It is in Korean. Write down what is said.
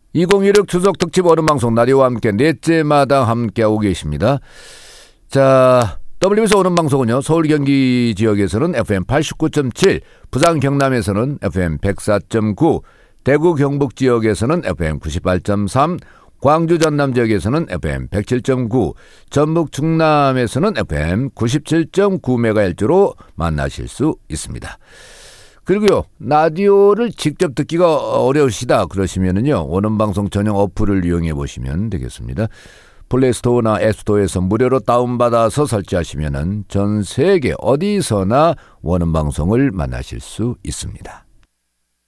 2016 추석 특집 오른방송 라디오와 함께 넷째마다 함께하고 계십니다. 자, WBS 오른방송은요, 서울 경기 지역에서는 FM 89.7, 부산 경남에서는 FM 104.9, 대구 경북 지역에서는 FM 98.3, 광주 전남 지역에서는 FM 107.9, 전북 충남에서는 FM 97.9MHz로 만나실 수 있습니다. 그리고요, 라디오를 직접 듣기가 어려우시다 그러시면은요, 오는방송 전용 어플을 이용해 보시면 되겠습니다. 플레이스토어나 앱스토어에서 무료로 다운받아서 설치하시면은 전 세계 어디서나 원음방송을 만나실 수 있습니다.